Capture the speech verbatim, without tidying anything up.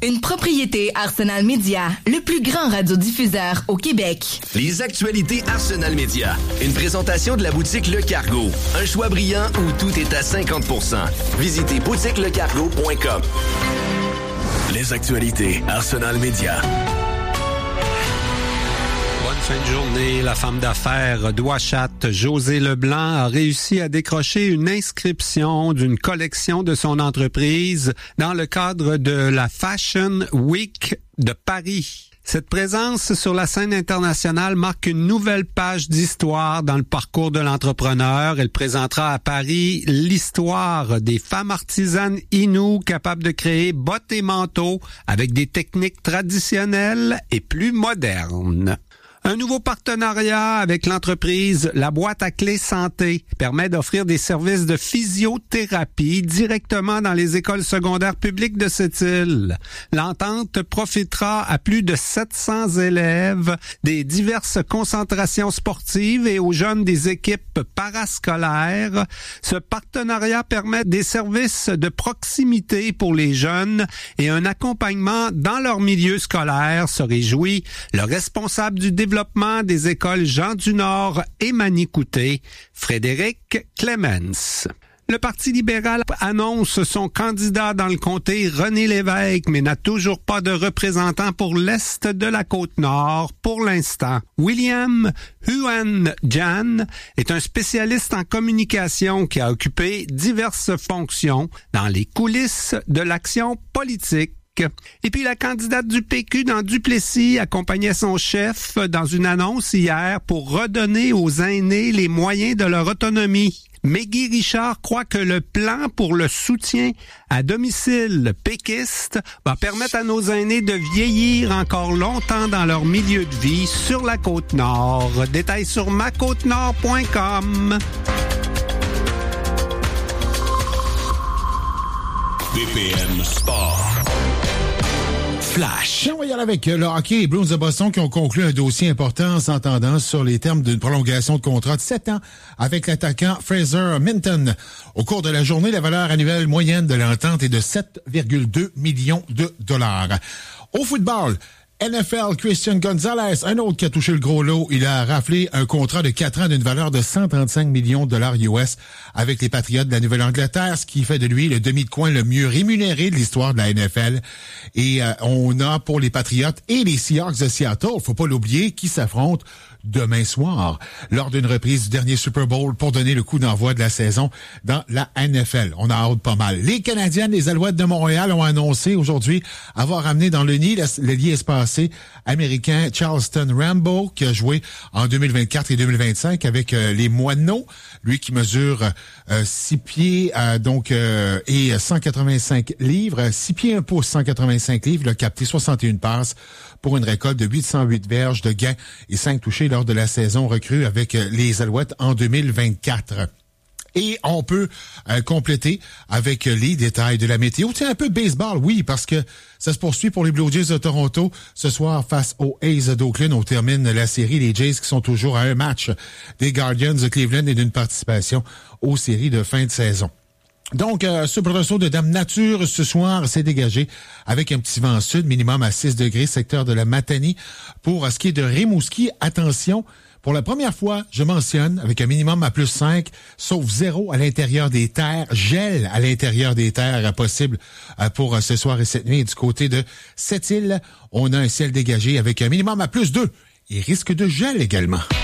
une propriété Arsenal Média, le plus grand radiodiffuseur au Québec. Les actualités Arsenal Média. Une présentation de la boutique Le Cargo. Un choix brillant où tout est à cinquante pour cent. Visitez boutique le cargo point com. Les actualités Arsenal Média. Fin de journée, la femme d'affaires d'Ouachat, José Leblanc, a réussi à décrocher une inscription d'une collection de son entreprise dans le cadre de la Fashion Week de Paris. Cette présence sur la scène internationale marque une nouvelle page d'histoire dans le parcours de l'entrepreneur. Elle présentera à Paris l'histoire des femmes artisanes inoues capables de créer bottes et manteaux avec des techniques traditionnelles et plus modernes. Un nouveau partenariat avec l'entreprise La Boîte à Clés Santé permet d'offrir des services de physiothérapie directement dans les écoles secondaires publiques de cette île. L'entente profitera à plus de sept cents élèves des diverses concentrations sportives et aux jeunes des équipes parascolaires. Ce partenariat permet des services de proximité pour les jeunes et un accompagnement dans leur milieu scolaire, se réjouit le responsable du développement développement des écoles Jean du Nord et Manicouté, Frédéric Clemens. Le Parti libéral annonce son candidat dans le comté, René Lévesque, mais n'a toujours pas de représentant pour l'Est de la Côte-Nord pour l'instant. William Huan-Jan est un spécialiste en communication qui a occupé diverses fonctions dans les coulisses de l'action politique. Et puis la candidate du P Q dans Duplessis accompagnait son chef dans une annonce hier pour redonner aux aînés les moyens de leur autonomie. Meggy Richard croit que le plan pour le soutien à domicile péquiste va permettre à nos aînés de vieillir encore longtemps dans leur milieu de vie sur la Côte-Nord. Détails sur ma côte nord point com. B P M Sport. Flash. On va y aller avec le hockey. Les Bruins de Boston qui ont conclu un dossier important en s'entendant sur les termes d'une prolongation de contrat de sept ans avec l'attaquant Fraser Minton. Au cours de la journée, la valeur annuelle moyenne de l'entente est de sept virgule deux millions de dollars. Au football, N F L, Christian Gonzalez, un autre qui a touché le gros lot. Il a raflé un contrat de quatre ans d'une valeur de cent trente-cinq millions de dollars U S avec les Patriots de la Nouvelle-Angleterre, ce qui fait de lui le demi de coin le mieux rémunéré de l'histoire de la N F L. Et euh, on a pour les Patriots et les Seahawks de Seattle, faut pas l'oublier, qui s'affrontent demain soir, lors d'une reprise du dernier Super Bowl pour donner le coup d'envoi de la saison dans la N F L. On a hâte pas mal. Les Canadiens, les Alouettes de Montréal ont annoncé aujourd'hui avoir amené dans le nid le lié espacé américain Charleston Rambo, qui a joué en deux mille vingt-quatre et deux mille vingt-cinq avec euh, les Moineaux. Lui qui mesure euh, six pieds euh, donc euh, et cent quatre-vingt-cinq livres, six pieds un pouce, cent quatre-vingt-cinq livres, il a capté soixante et une passes pour une récolte de huit cent huit verges de gains et cinq touchés lors de la saison recrue avec les Alouettes en deux mille vingt-quatre. Et on peut euh, compléter avec les détails de la météo. Tiens, un peu de baseball, oui, parce que ça se poursuit pour les Blue Jays de Toronto. Ce soir, face aux A's d'Oakland, on termine la série. Les Jays qui sont toujours à un match des Guardians de Cleveland et d'une participation aux séries de fin de saison. Donc, euh, ce soubresaut de Dame Nature ce soir s'est dégagé avec un petit vent sud, minimum à six degrés, secteur de la Matanie. Pour ce qui est de Rimouski, attention, pour la première fois, je mentionne, avec un minimum à plus cinq, sauf zéro à l'intérieur des terres, gel à l'intérieur des terres possible pour ce soir et cette nuit. Et du côté de Sept-Îles, on a un ciel dégagé avec un minimum à plus deux et risque de gel également.